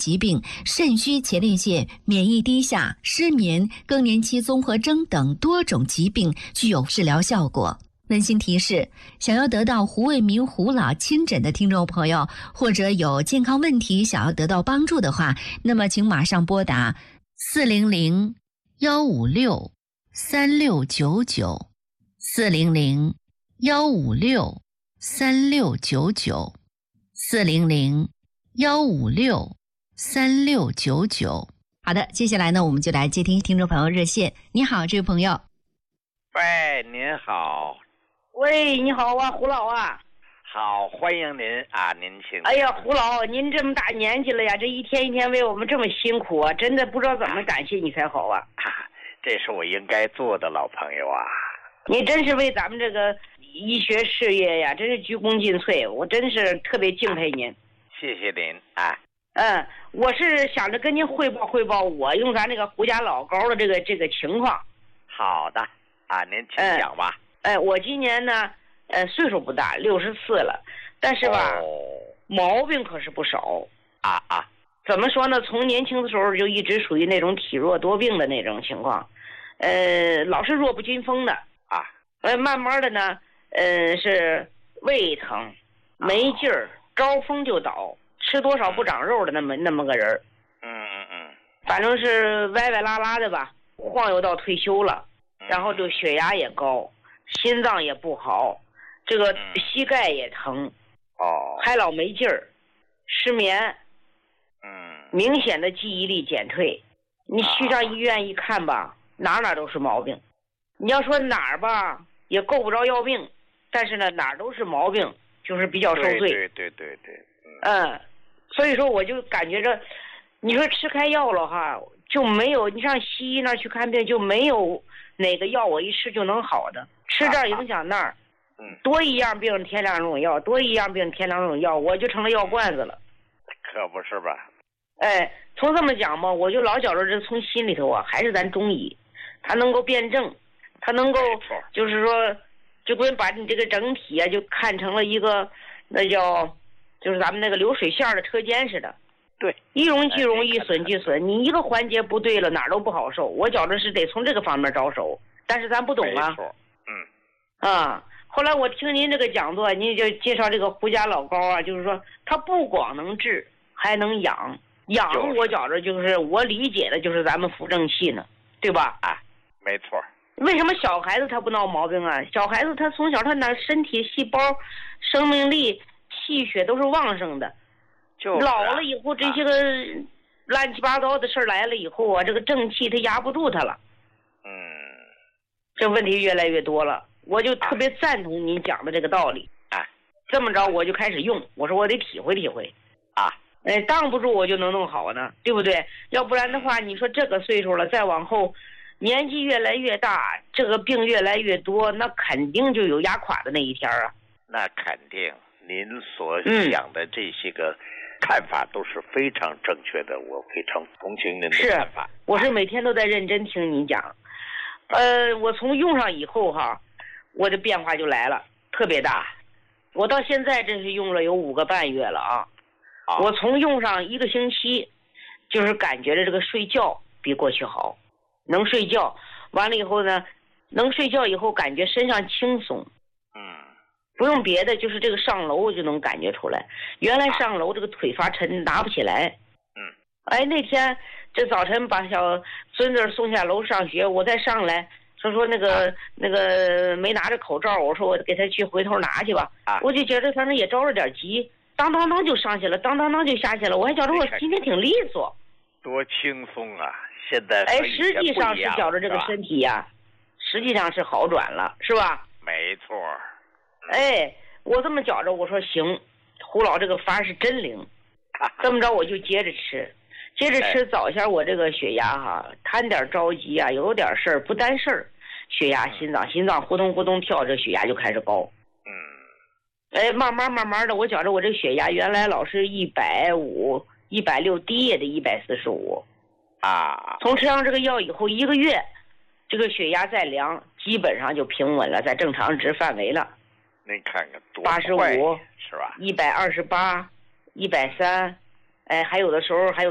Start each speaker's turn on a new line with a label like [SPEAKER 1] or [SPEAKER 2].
[SPEAKER 1] 疾病、肾虚前列腺、免疫低下、失眠、更年期综合征等多种疾病具有治疗效果。温馨提示：想要得到胡卫民胡老亲诊的听众朋友，或者有健康问题想要得到帮助的话，那么请马上拨打400-156-3699 400-156-3699 400-156-3699。好的，接下来呢，我们就来接听听众朋友热线。你好，这位朋友。
[SPEAKER 2] 喂，您好。
[SPEAKER 3] 喂，你好啊，胡老啊。
[SPEAKER 2] 好，欢迎您啊，您请。
[SPEAKER 3] 哎呀，胡老，您这么大年纪了呀，这一天一天为我们这么辛苦啊，真的不知道怎么感谢你才好啊。
[SPEAKER 2] 这是我应该做的，老朋友啊。
[SPEAKER 3] 你真是为咱们这个医学事业呀，真是鞠躬尽瘁，我真是特别敬佩您。
[SPEAKER 2] 谢谢您啊。
[SPEAKER 3] 我是想着跟您汇报汇报我用咱那个胡家老高的这个情况。
[SPEAKER 2] 好的啊，您请讲吧。
[SPEAKER 3] 我今年呢，岁数不大，64了，但是吧，毛病可是不少
[SPEAKER 2] 啊。
[SPEAKER 3] 怎么说呢？从年轻的时候就一直属于那种体弱多病的那种情况，老是弱不禁风的
[SPEAKER 2] 啊。
[SPEAKER 3] 慢慢的呢，是胃疼、没劲儿，招风就倒，吃多少不长肉的那么个人。反正是歪歪拉拉的吧，晃悠到退休了，然后就血压也高。心脏也不好，这个膝盖也疼，还老没劲儿，失眠，明显的记忆力减退。你去上医院一看吧，哪都是毛病。你要说哪儿吧，也够不着要命，但是呢，哪儿都是毛病，就是比较受罪。
[SPEAKER 2] 对。
[SPEAKER 3] 所以说我就感觉着，你说吃开药了哈，就没有你上西医那儿去看病，就没有哪个药我一吃就能好的。吃这儿影响那儿，多一样病添两种药，多一样病添两种药，我就成了药罐子了。
[SPEAKER 2] 可不是吧？
[SPEAKER 3] 从这么讲吧，我就老觉着这从心里头啊，还是咱中医，它能够辩证，它能够就是说，就跟把你这个整体啊，就看成了一个那叫，就是咱们那个流水线的车间似的。
[SPEAKER 2] 对，
[SPEAKER 3] 一荣俱荣，一损俱损，你一个环节不对了，哪儿都不好受。我觉着是得从这个方面着手，但是咱不懂啊。
[SPEAKER 2] 没错。
[SPEAKER 3] 后来我听您这个讲座，您就介绍这个胡家老高啊，就是说他不光能治，还能养。养我觉着就是我理解的就是咱们扶正气呢，对吧？
[SPEAKER 2] 没错。
[SPEAKER 3] 为什么小孩子他不闹毛病啊？小孩子他从小他那身体细胞、生命力、气血都是旺盛的，老了以后这些个乱七八糟的事儿来了以后啊，这个正气他压不住他了。这问题越来越多了。我就特别赞同您讲的这个道理。这么着我就开始用，我说我得体会体会。当不住我就能弄好呢，对不对？要不然的话，你说这个岁数了，再往后，年纪越来越大，这个病越来越多，那肯定就有压垮的那一天啊。
[SPEAKER 2] 那肯定，您所讲的这些个看法都是非常正确的，我非常同情您的看法。
[SPEAKER 3] 我是每天都在认真听你讲。我从用上以后哈，我的变化就来了，特别大。我到现在真是用了有5个半月了啊。我从用上1个星期，就是感觉着这个睡觉比过去好，能睡觉。完了以后呢，能睡觉以后感觉身上轻松。不用别的，就是这个上楼就能感觉出来。原来上楼这个腿发沉，拿不起来。那天这早晨把小孙子送下楼上学，我再上来说那个没拿着口罩，我说我给他去回头拿去吧。我就觉得反正也着了点急，当当当就上去了，当当当就下去了。我还觉得我今天挺利索，
[SPEAKER 2] 多轻松啊！现在
[SPEAKER 3] 实际上是觉着这个身体呀，实际上是好转了，是吧？
[SPEAKER 2] 没错。
[SPEAKER 3] 我这么觉着，我说行，胡老这个法是真灵。这么着我就接着吃。早先我这个血压哈，贪点着急啊，有点事儿不担事儿，血压心脏呼咚呼咚跳，这血压就开始高。慢慢的，我觉着我这血压原来老是150、160，低也得145。从吃上这个药以后1个月，这个血压再量，基本上就平稳了，在正常值范围了。
[SPEAKER 2] 您看看多快
[SPEAKER 3] 85
[SPEAKER 2] 是吧？
[SPEAKER 3] 128、130，还有的时候还有。